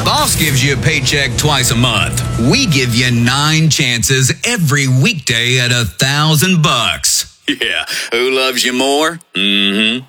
Boss gives you a paycheck twice a month. We give you 9 chances every weekday at $1,000. Yeah, who loves you more? Mm-hmm.